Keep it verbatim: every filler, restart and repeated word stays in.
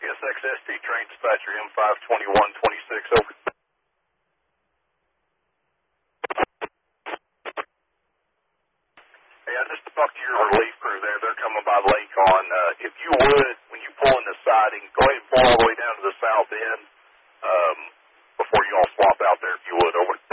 Yes, X S T train dispatcher M five twenty-one twenty-six, over. Hey, I just talked to your relief crew there. They're coming by Lake on. Uh, if you would, when you pull in the siding, go ahead and pull all the way down to the south end um, before you all swap out there, if you would, over.